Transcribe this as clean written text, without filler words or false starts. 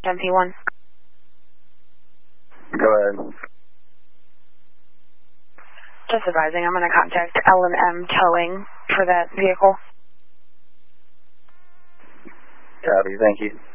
MP1. Go ahead. Just advising, I'm going to contact L&M Towing for that vehicle. Copy, thank you.